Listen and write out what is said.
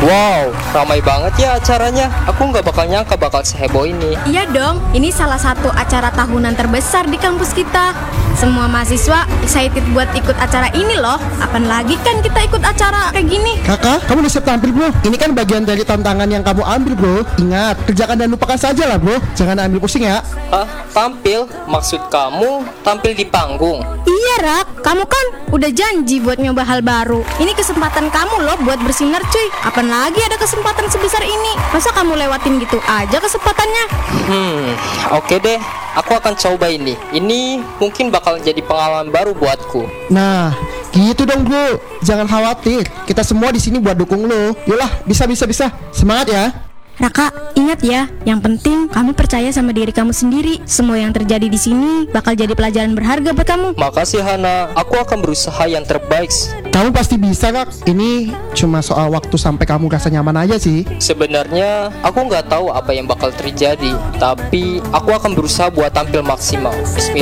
Wow, ramai banget ya acaranya. Aku nggak bakal nyangka bakal seheboh ini. Iya dong, ini salah satu acara tahunan terbesar di kampus kita. Semua mahasiswa excited buat ikut acara ini loh. Apaan lagi kan kita ikut acara kayak gini. Kakak, kamu udah siap tampil bro? Ini kan bagian dari tantangan yang kamu ambil bro. Ingat, kerjakan dan lupakan saja lah bro. Jangan ambil pusing ya. Hah? Tampil? Maksud kamu tampil di panggung? Iya Rak, kamu kan udah janji buat nyoba hal baru. Ini kesempatan kamu loh buat bersinar cuy. Apaan lagi ada kesempatan sebesar ini? Masa kamu lewatin gitu aja kesempatannya? Oke deh. Aku akan coba ini. Ini mungkin bakal jadi pengalaman baru buatku. Nah, gitu dong bro. Jangan khawatir. Kita semua di sini buat dukung lo. Yolah, bisa. Semangat ya. Raka, ingat ya, yang penting kamu percaya sama diri kamu sendiri. Semua yang terjadi di sini bakal jadi pelajaran berharga buat kamu. Makasih Hana. Aku akan berusaha yang terbaik. Kamu pasti bisa kak. Ini cuma soal waktu sampai kamu rasa nyaman aja sih. Sebenarnya aku nggak tahu apa yang bakal terjadi, tapi aku akan berusaha buat tampil maksimal. Bismillah.